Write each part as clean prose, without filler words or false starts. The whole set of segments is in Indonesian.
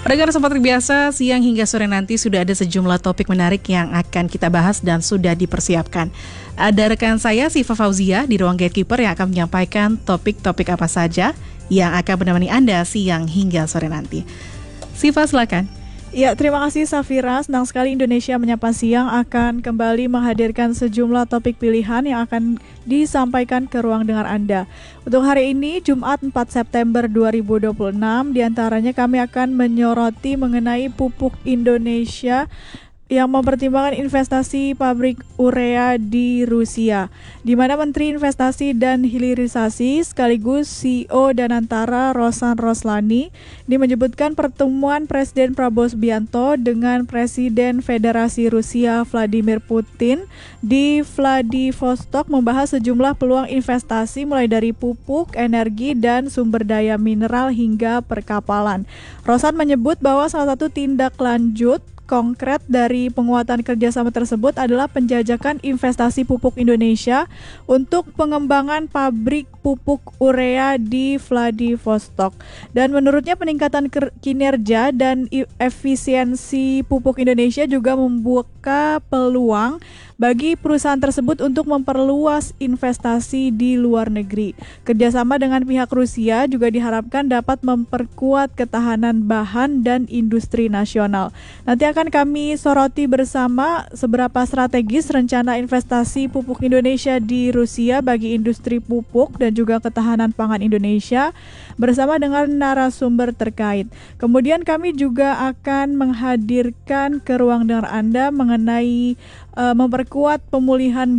Pendengar seperti biasa, siang hingga sore nanti sudah ada sejumlah topik menarik yang akan kita bahas dan sudah dipersiapkan. Ada rekan saya, Siva Fauzia, di ruang Gatekeeper yang akan menyampaikan topik-topik apa saja yang akan menemani Anda siang hingga sore nanti. Siva, silakan. Ya, terima kasih Safira. Senang sekali Indonesia Menyapa Siang akan kembali menghadirkan sejumlah topik pilihan yang akan disampaikan ke ruang dengar Anda. Untuk hari ini, Jumat 4 September 2026, diantaranya kami akan menyoroti mengenai pupuk Indonesia yang mempertimbangkan investasi pabrik urea di Rusia, di mana Menteri Investasi dan Hilirisasi sekaligus CEO Danantara Rosan Roslani ini menyebutkan pertemuan Presiden Prabowo Subianto dengan Presiden Federasi Rusia Vladimir Putin di Vladivostok membahas sejumlah peluang investasi mulai dari pupuk, energi, dan sumber daya mineral hingga perkapalan. Rosan menyebut bahwa salah satu tindak lanjut konkret dari penguatan kerjasama tersebut adalah penjajakan investasi pupuk Indonesia untuk pengembangan pabrik pupuk urea di Vladivostok. Dan menurutnya peningkatan kinerja dan efisiensi pupuk Indonesia juga membuka peluang bagi perusahaan tersebut untuk memperluas investasi di luar negeri. Kerjasama dengan pihak Rusia juga diharapkan dapat memperkuat ketahanan bahan dan industri nasional. Nanti akan kami soroti bersama seberapa strategis rencana investasi pupuk Indonesia di Rusia bagi industri pupuk dan juga ketahanan pangan Indonesia bersama dengan narasumber terkait. Kemudian kami juga akan menghadirkan ke ruang dengar Anda mengenai memperkuat pemulihan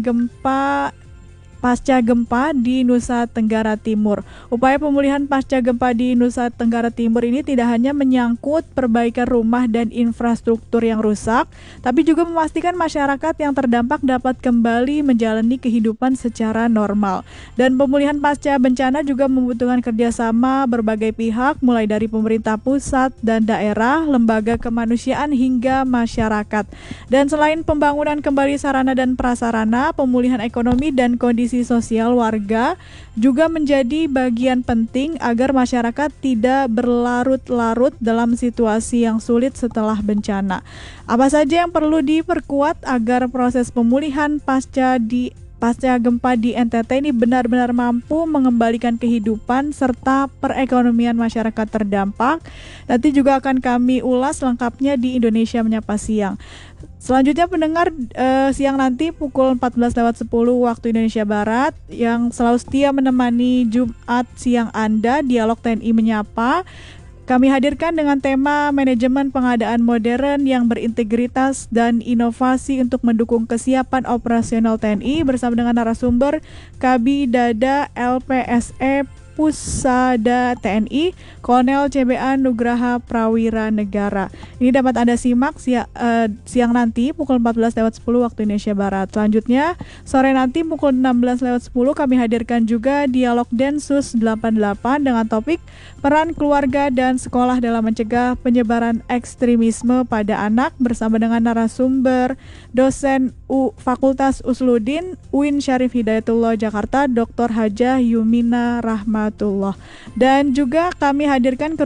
pasca gempa di Nusa Tenggara Timur. Upaya pemulihan pasca gempa di Nusa Tenggara Timur ini tidak hanya menyangkut perbaikan rumah dan infrastruktur yang rusak, tapi juga memastikan masyarakat yang terdampak dapat kembali menjalani kehidupan secara normal. Dan pemulihan pasca bencana juga membutuhkan kerjasama berbagai pihak, mulai dari pemerintah pusat dan daerah, lembaga kemanusiaan hingga masyarakat. Dan selain pembangunan kembali sarana dan prasarana, pemulihan ekonomi dan kondisi sosial warga juga menjadi bagian penting agar masyarakat tidak berlarut-larut dalam situasi yang sulit setelah bencana. Apa saja yang perlu diperkuat agar proses pemulihan pasca gempa di NTT ini benar-benar mampu mengembalikan kehidupan serta perekonomian masyarakat terdampak. Nanti juga akan kami ulas lengkapnya di Indonesia Menyapa Siang. Selanjutnya pendengar, siang nanti pukul 14.10 waktu Indonesia Barat yang selalu setia menemani Jumat siang Anda, Dialog TNI Menyapa. Kami hadirkan dengan tema manajemen pengadaan modern yang berintegritas dan inovasi untuk mendukung kesiapan operasional TNI bersama dengan narasumber Kabidada LPSE Pusada TNI, Kolonel CBA Nugraha Prawira Negara. Ini dapat Anda simak siang nanti pukul 14.10 waktu Indonesia Barat. Selanjutnya, sore nanti pukul 16.10 kami hadirkan juga Dialog Densus 88 dengan topik peran keluarga dan sekolah dalam mencegah penyebaran ekstremisme pada anak bersama dengan narasumber dosen Fakultas Usludin UIN Syarif Hidayatullah Jakarta, Dr. Hajah Yumina Rahmatullah. Dan juga kami hadirkan